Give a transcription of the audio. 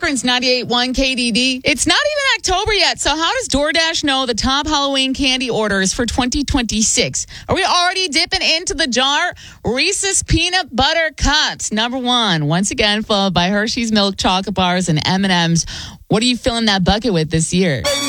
Akron's 98.1 KDD. It's not even October yet, so how does DoorDash know the top Halloween candy orders for 2026? Are we already dipping into the jar? Reese's Peanut Butter Cups, number one. Once again, followed by Hershey's Milk Chocolate Bars and M&M's. What are you filling that bucket with this year?